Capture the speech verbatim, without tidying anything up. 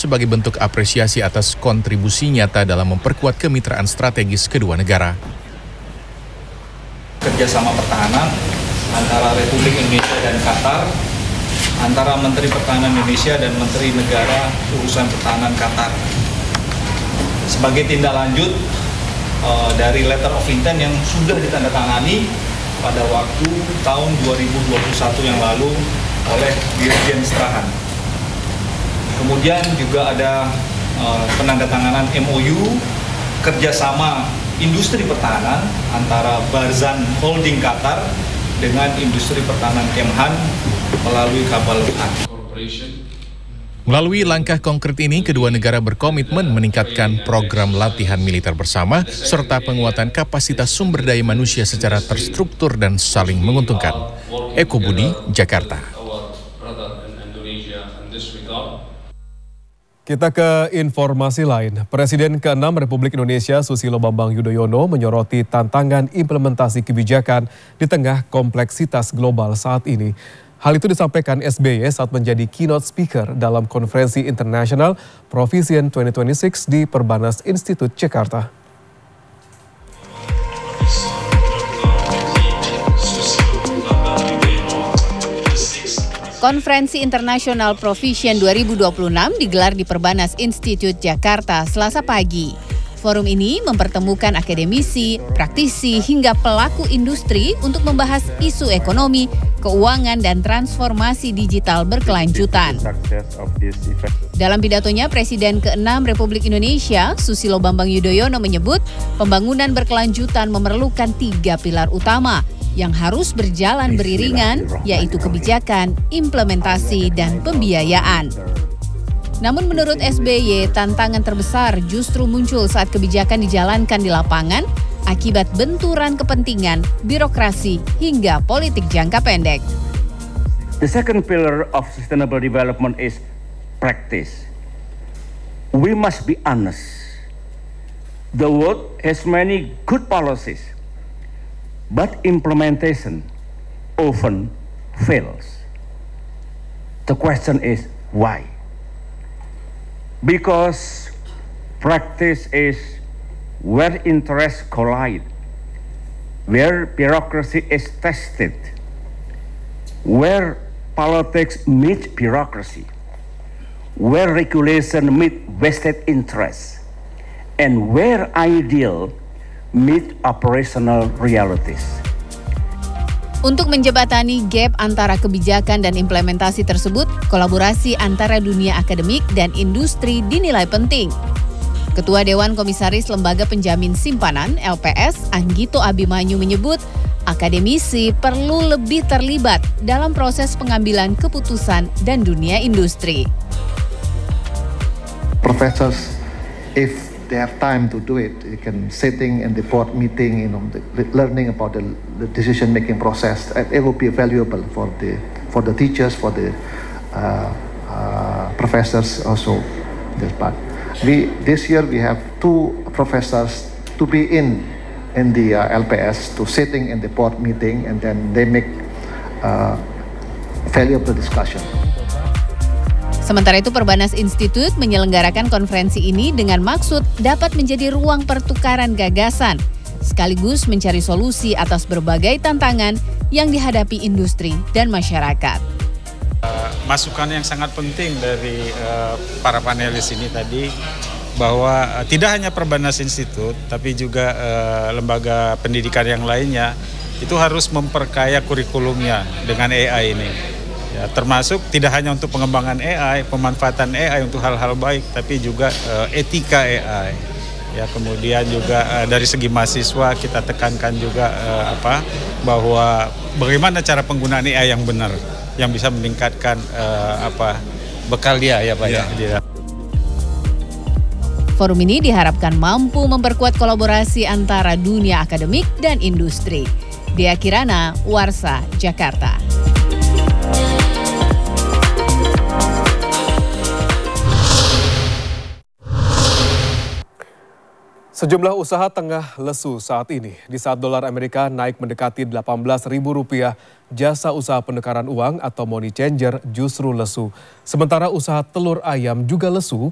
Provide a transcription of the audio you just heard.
sebagai bentuk apresiasi atas kontribusi nyata dalam memperkuat kemitraan strategis kedua negara. Kerjasama pertahanan antara Republik Indonesia dan Qatar, antara Menteri Pertahanan Indonesia dan Menteri Negara Urusan Pertahanan Qatar. Sebagai tindak lanjut uh, dari letter of intent yang sudah ditandatangani pada waktu tahun dua ribu dua puluh satu yang lalu oleh Dirjen Strahan. Kemudian juga ada uh, penandatanganan M O U kerjasama industri pertahanan antara Barzan Holding Qatar dengan industri pertahanan Kemhan melalui kapal Luhan. Melalui langkah konkret ini, kedua negara berkomitmen meningkatkan program latihan militer bersama serta penguatan kapasitas sumber daya manusia secara terstruktur dan saling menguntungkan. Eko Budi, Jakarta. Kita ke informasi lain. Presiden keenam Republik Indonesia Susilo Bambang Yudhoyono menyoroti tantangan implementasi kebijakan di tengah kompleksitas global saat ini. Hal itu disampaikan S B Y saat menjadi keynote speaker dalam konferensi internasional Proficient dua ribu dua puluh enam di Perbanas Institute, Jakarta. Konferensi Internasional Proficient dua ribu dua puluh enam digelar di Perbanas Institute, Jakarta, Selasa pagi. Forum ini mempertemukan akademisi, praktisi, hingga pelaku industri untuk membahas isu ekonomi, keuangan, dan transformasi digital berkelanjutan. Dalam pidatonya, Presiden keenam Republik Indonesia, Susilo Bambang Yudhoyono menyebut pembangunan berkelanjutan memerlukan tiga pilar utama yang harus berjalan beriringan, yaitu kebijakan, implementasi, dan pembiayaan. Namun menurut S B Y, tantangan terbesar justru muncul saat kebijakan dijalankan di lapangan akibat benturan kepentingan, birokrasi, hingga politik jangka pendek. The second pillar of sustainable development is practice. We must be honest. The world has many good policies, but implementation often fails. The question is why? Because practice is where interests collide, where bureaucracy is tested, where politics meets bureaucracy, where regulation meets vested interests, and where ideal meet operational realities. Untuk menjembatani gap antara kebijakan dan implementasi tersebut, kolaborasi antara dunia akademik dan industri dinilai penting. Ketua Dewan Komisaris Lembaga Penjamin Simpanan L P S, Anggito Abimanyu menyebut, akademisi perlu lebih terlibat dalam proses pengambilan keputusan dan dunia industri. Professors, if they have time to do it, you can sitting in the board meeting, you know, the, learning about the, the decision-making process. It will be valuable for the for the teachers, for the uh, uh, professors also. This part. We this year we have two professors to be in in the uh, L P S to sitting in the board meeting, and then they make uh, valuable discussion. Sementara itu, Perbanas Institute menyelenggarakan konferensi ini dengan maksud dapat menjadi ruang pertukaran gagasan, sekaligus mencari solusi atas berbagai tantangan yang dihadapi industri dan masyarakat. Masukan yang sangat penting dari uh, para panelis ini tadi, bahwa uh, tidak hanya Perbanas Institute, tapi juga uh, lembaga pendidikan yang lainnya, itu harus memperkaya kurikulumnya dengan A I ini. Ya, termasuk tidak hanya untuk pengembangan A I, pemanfaatan A I untuk hal-hal baik, tapi juga uh, etika A I. Ya, kemudian juga uh, dari segi mahasiswa kita tekankan juga uh, apa bahwa bagaimana cara penggunaan A I yang benar, yang bisa meningkatkan uh, apa bekal dia ya Pak ya. ya. Forum ini diharapkan mampu memperkuat kolaborasi antara dunia akademik dan industri. Dea Kirana, Warsa, Jakarta. Sejumlah usaha tengah lesu saat ini. Di saat dolar Amerika naik mendekati delapan belas ribu rupiah, jasa usaha penukaran uang atau money changer justru lesu. Sementara usaha telur ayam juga lesu